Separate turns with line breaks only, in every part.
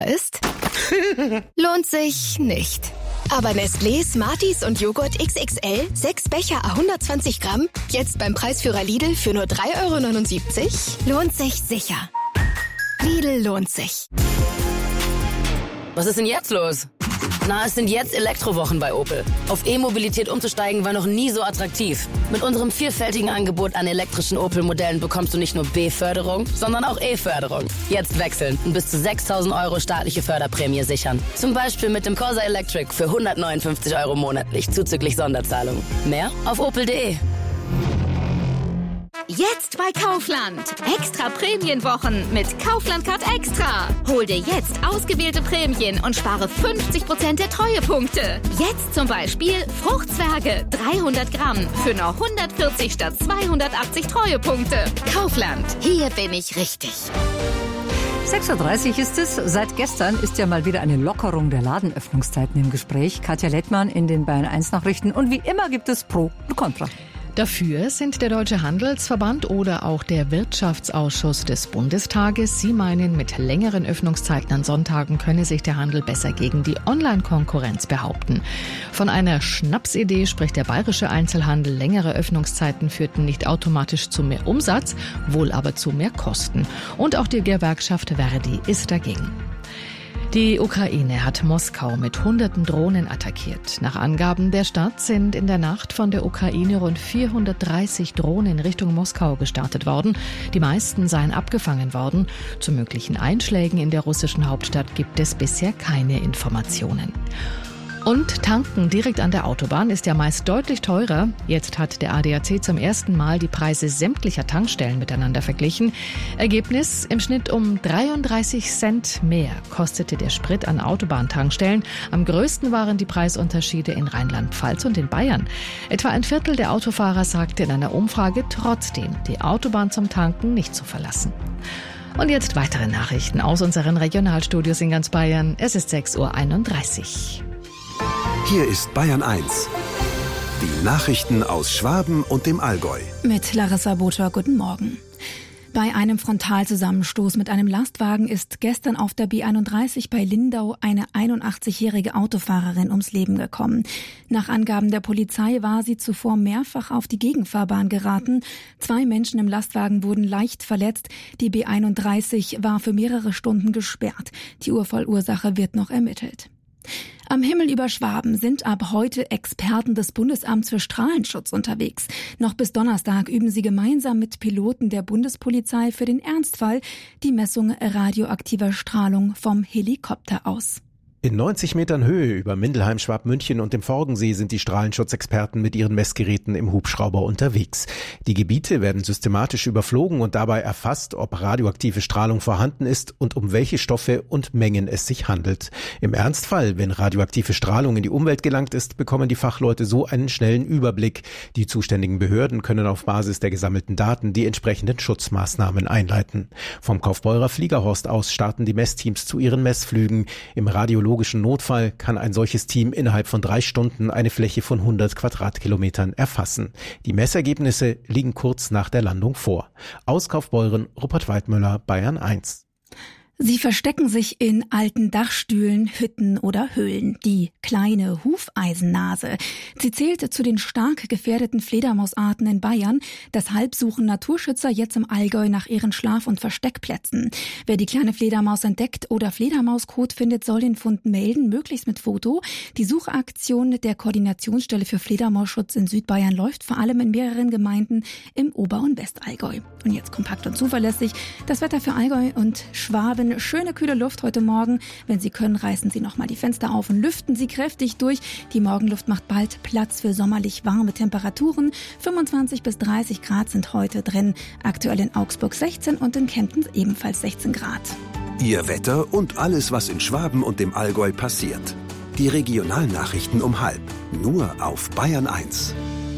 ist, lohnt sich nicht. Aber Nestlé, Smarties und Joghurt XXL, 6 Becher 120 Gramm, jetzt beim Preisführer Lidl für nur 3,79 €, lohnt sich sicher. Lidl lohnt sich.
Was ist denn jetzt los? Na, es sind jetzt Elektrowochen bei Opel. Auf E-Mobilität umzusteigen war noch nie so attraktiv. Mit unserem vielfältigen Angebot an elektrischen Opel-Modellen bekommst du nicht nur B-Förderung, sondern auch E-Förderung. Jetzt wechseln und bis zu 6.000 € staatliche Förderprämie sichern. Zum Beispiel mit dem Corsa Electric für 159 € monatlich, zuzüglich Sonderzahlung. Mehr auf opel.de.
Jetzt bei Kaufland. Extra Prämienwochen mit Kaufland Card Extra. Hol dir jetzt ausgewählte Prämien und spare 50% der Treuepunkte. Jetzt zum Beispiel Fruchtzwerge 300 Gramm für nur 140 statt 280 Treuepunkte. Kaufland. Hier bin ich richtig.
6.30 Uhr ist es. Seit gestern ist ja mal wieder eine Lockerung der Ladenöffnungszeiten im Gespräch. Katja Lettmann in den Bayern 1 Nachrichten. Und wie immer gibt es Pro und Contra.
Dafür sind der Deutsche Handelsverband oder auch der Wirtschaftsausschuss des Bundestages. Sie meinen, mit längeren Öffnungszeiten an Sonntagen könne sich der Handel besser gegen die Online-Konkurrenz behaupten. Von einer Schnapsidee spricht der bayerische Einzelhandel. Längere Öffnungszeiten führten nicht automatisch zu mehr Umsatz, wohl aber zu mehr Kosten. Und auch die Gewerkschaft Verdi ist dagegen. Die Ukraine hat Moskau mit hunderten Drohnen attackiert. Nach Angaben der Stadt sind in der Nacht von der Ukraine rund 430 Drohnen Richtung Moskau gestartet worden. Die meisten seien abgefangen worden. Zu möglichen Einschlägen in der russischen Hauptstadt gibt es bisher keine Informationen. Und tanken direkt an der Autobahn ist ja meist deutlich teurer. Jetzt hat der ADAC zum ersten Mal die Preise sämtlicher Tankstellen miteinander verglichen. Ergebnis: im Schnitt um 33 Cent mehr kostete der Sprit an Autobahntankstellen. Am größten waren die Preisunterschiede in Rheinland-Pfalz und in Bayern. Etwa ein Viertel der Autofahrer sagte in einer Umfrage trotzdem, die Autobahn zum Tanken nicht zu verlassen. Und jetzt weitere Nachrichten aus unseren Regionalstudios in ganz Bayern. Es ist 6.31 Uhr.
Hier ist Bayern 1. Die Nachrichten aus Schwaben und dem Allgäu.
Mit Larissa Botscher, guten Morgen. Bei einem Frontalzusammenstoß mit einem Lastwagen ist gestern auf der B31 bei Lindau eine 81-jährige Autofahrerin ums Leben gekommen. Nach Angaben der Polizei war sie zuvor mehrfach auf die Gegenfahrbahn geraten. 2 Menschen im Lastwagen wurden leicht verletzt. Die B31 war für mehrere Stunden gesperrt. Die Unfallursache wird noch ermittelt. Am Himmel über Schwaben sind ab heute Experten des Bundesamts für Strahlenschutz unterwegs. Noch bis Donnerstag üben sie gemeinsam mit Piloten der Bundespolizei für den Ernstfall die Messung radioaktiver Strahlung vom Helikopter aus.
In 90 Metern Höhe über Mindelheim, Schwabmünchen und dem Forgensee sind die Strahlenschutzexperten mit ihren Messgeräten im Hubschrauber unterwegs. Die Gebiete werden systematisch überflogen und dabei erfasst, ob radioaktive Strahlung vorhanden ist und um welche Stoffe und Mengen es sich handelt. Im Ernstfall, wenn radioaktive Strahlung in die Umwelt gelangt ist, bekommen die Fachleute so einen schnellen Überblick. Die zuständigen Behörden können auf Basis der gesammelten Daten die entsprechenden Schutzmaßnahmen einleiten. Vom Kaufbeurer Fliegerhorst aus starten die Messteams zu ihren Messflügen. Im radiologischen Notfall kann ein solches Team innerhalb von 3 Stunden eine Fläche von 100 Quadratkilometern erfassen. Die Messergebnisse liegen kurz nach der Landung vor. Aus Kaufbeuren, Rupert Weidmüller, Bayern 1.
Sie verstecken sich in alten Dachstühlen, Hütten oder Höhlen. Die kleine Hufeisennase. Sie zählt zu den stark gefährdeten Fledermausarten in Bayern. Deshalb suchen Naturschützer jetzt im Allgäu nach ihren Schlaf- und Versteckplätzen. Wer die kleine Fledermaus entdeckt oder Fledermauskot findet, soll den Fund melden, möglichst mit Foto. Die Suchaktion der Koordinationsstelle für Fledermausschutz in Südbayern läuft vor allem in mehreren Gemeinden im Ober- und Westallgäu. Und jetzt kompakt und zuverlässig das Wetter für Allgäu und Schwaben. Schöne kühle Luft heute Morgen. Wenn Sie können, reißen Sie nochmal die Fenster auf und lüften Sie kräftig durch. Die Morgenluft macht bald Platz für sommerlich warme Temperaturen. 25 bis 30 Grad sind heute drin. Aktuell in Augsburg 16 und in Kempten ebenfalls 16 Grad.
Ihr Wetter und alles, was in Schwaben und dem Allgäu passiert. Die Regionalnachrichten um 12:30. Nur auf Bayern 1.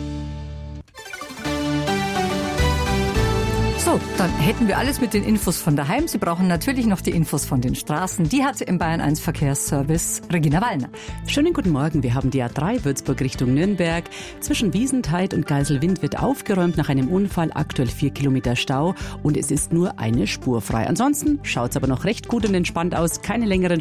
So, dann hätten wir alles mit den Infos von daheim. Sie brauchen natürlich noch die Infos von den Straßen. Die hatte im Bayern 1 Verkehrsservice Regina Wallner.
Schönen guten Morgen. Wir haben die A3 Würzburg Richtung Nürnberg. Zwischen Wiesentheid und Geiselwind wird aufgeräumt nach einem Unfall. Aktuell 4 Kilometer Stau und es ist nur eine Spur frei. Ansonsten schaut es aber noch recht gut und entspannt aus. Keine längeren